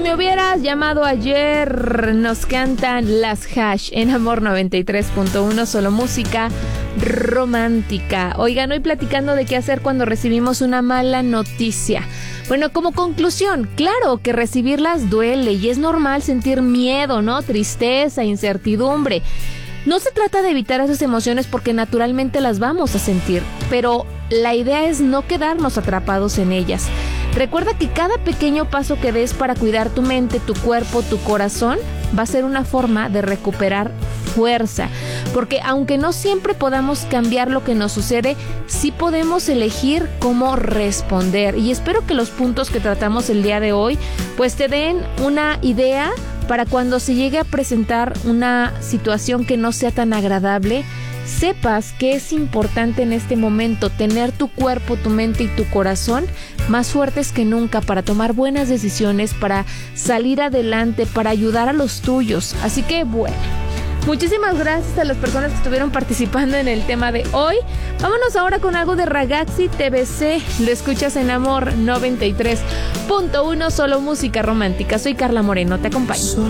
Me hubieras llamado ayer, nos cantan Las Hash en Amor 93.1, solo música romántica. Oigan, hoy platicando de qué hacer cuando recibimos una mala noticia. Bueno, como conclusión, claro que recibirlas duele y es normal sentir miedo, ¿no? Tristeza, incertidumbre. No se trata de evitar esas emociones porque naturalmente las vamos a sentir, pero la idea es no quedarnos atrapados en ellas. Recuerda que cada pequeño paso que des para cuidar tu mente, tu cuerpo, tu corazón, va a ser una forma de recuperar fuerza. Porque aunque no siempre podamos cambiar lo que nos sucede, sí podemos elegir cómo responder. Y espero que los puntos que tratamos el día de hoy, pues te den una idea para cuando se llegue a presentar una situación que no sea tan agradable, sepas que es importante en este momento tener tu cuerpo, tu mente y tu corazón más fuertes que nunca para tomar buenas decisiones, para salir adelante, para ayudar a los tuyos. Así que bueno, muchísimas gracias a las personas que estuvieron participando en el tema de hoy. Vámonos ahora con algo de Ragazzi TBC. Lo escuchas en Amor 93.1, solo música romántica. Soy Carla Moreno, te acompaño.